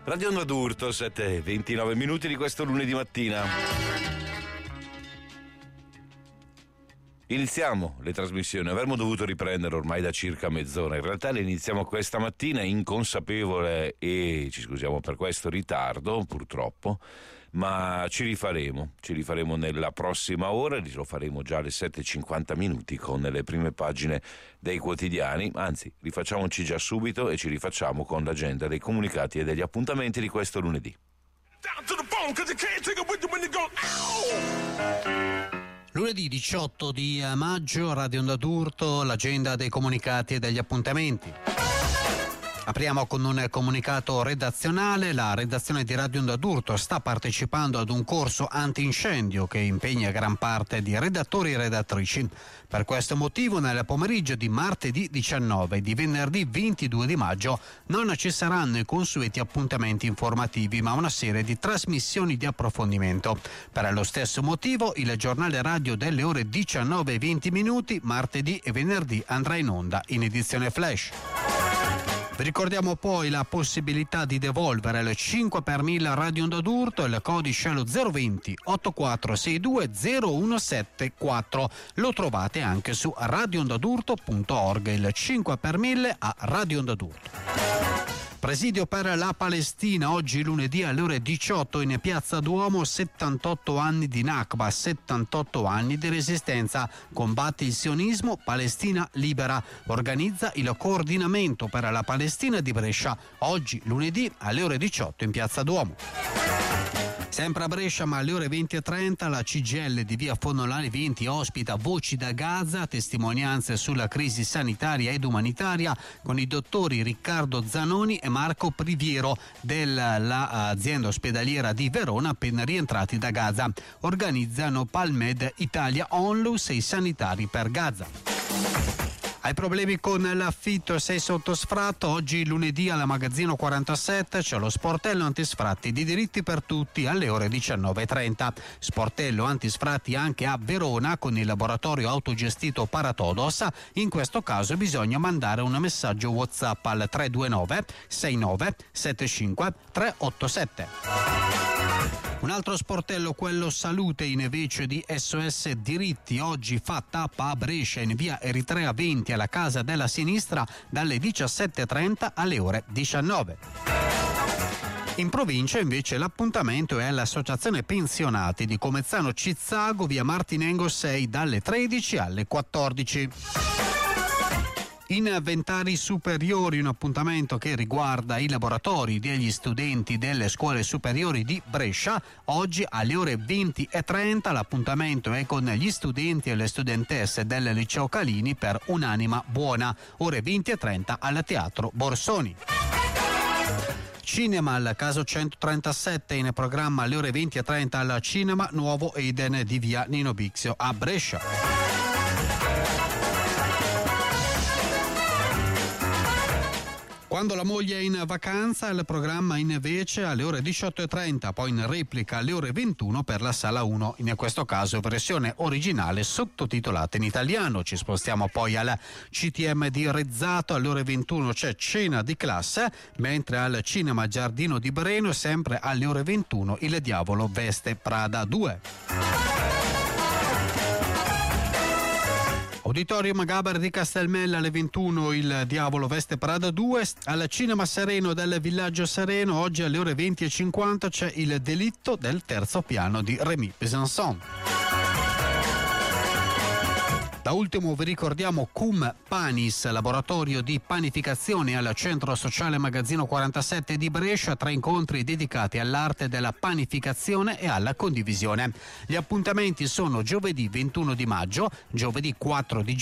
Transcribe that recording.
Radio Onda d'Urto, 7:29 minuti di questo lunedì mattina. Iniziamo le trasmissioni, avremmo dovuto riprendere ormai da circa mezz'ora, in realtà le iniziamo questa mattina inconsapevole e ci scusiamo per questo ritardo purtroppo, ma ci rifaremo nella prossima ora, lo faremo già alle 7:50 minuti con le prime pagine dei quotidiani, anzi rifacciamoci già subito e ci rifacciamo con l'agenda dei comunicati e degli appuntamenti di questo lunedì. Lunedì 18 di maggio, Radio Onda d'Urto, l'agenda dei comunicati e degli appuntamenti. Apriamo con un comunicato redazionale. La redazione di Radio Onda d'Urto sta partecipando ad un corso antincendio che impegna gran parte di redattori e redattrici. Per questo motivo nel pomeriggio di martedì 19 e di venerdì 22 di maggio non ci saranno i consueti appuntamenti informativi, ma una serie di trasmissioni di approfondimento. Per lo stesso motivo il giornale radio delle ore 19:20 martedì e venerdì andrà in onda in edizione flash. Vi ricordiamo poi la possibilità di devolvere il 5 per 1000 Radio Onda d'Urto, il codice è lo 020 8462 0174. Lo trovate anche su radioondadurto.org, il 5 per 1000 a Radio Onda d'Urto. Presidio per la Palestina, oggi lunedì alle ore 18 in Piazza Duomo, 78 anni di Nakba, 78 anni di resistenza. Combatte il sionismo, Palestina libera. Organizza il coordinamento per la Palestina di Brescia, oggi lunedì alle ore 18 in Piazza Duomo. Sempre a Brescia, ma alle ore 20:30, la CGIL di via Fonolari 20 ospita Voci da Gaza, testimonianze sulla crisi sanitaria ed umanitaria con i dottori Riccardo Zanoni e Marco Priviero dell'azienda ospedaliera di Verona, appena rientrati da Gaza. Organizzano Palmed Italia Onlus e i sanitari per Gaza. Hai problemi con l'affitto e sei sotto sfratto? Oggi lunedì alla Magazzino 47 c'è lo sportello antisfratti di Diritti per Tutti alle ore 19:30. Sportello antisfratti anche a Verona con il laboratorio autogestito Paratodos. In questo caso bisogna mandare un messaggio WhatsApp al 329 69 75 387. Un altro sportello, quello salute invece di SOS Diritti, oggi fa tappa a Brescia in via Eritrea 20 alla Casa della Sinistra dalle 17:30 alle ore 19. In provincia invece l'appuntamento è all'Associazione Pensionati di Comezzano Cizzago, via Martinengo 6 dalle 13 alle 14. Inventari superiori, un appuntamento che riguarda i laboratori degli studenti delle scuole superiori di Brescia. Oggi alle ore 20:30 l'appuntamento è con gli studenti e le studentesse del liceo Calini per Un'anima buona, ore 20:30 al Teatro Borsoni. Cinema al caso 137 in programma alle ore 20:30 al Cinema Nuovo Eden di via Nino Bixio a Brescia. Quando la moglie è in vacanza, il programma invece alle ore 18:30, poi in replica alle ore 21 per la Sala 1, in questo caso versione originale sottotitolata in italiano. Ci spostiamo poi al CTM di Rezzato, alle ore 21 c'è Cena di classe, mentre al Cinema Giardino di Breno, sempre alle ore 21, Il Diavolo veste Prada 2. Auditorium Gaber di Castelmella alle 21, Il Diavolo veste Prada 2. Al Cinema Sereno del Villaggio Sereno oggi alle ore 20:50 c'è Il delitto del terzo piano di Rémy Besançon. Da ultimo vi ricordiamo Cum Panis, laboratorio di panificazione al Centro Sociale Magazzino 47 di Brescia, 3 incontri dedicati all'arte della panificazione e alla condivisione. Gli appuntamenti sono giovedì 21 di maggio, giovedì 4 di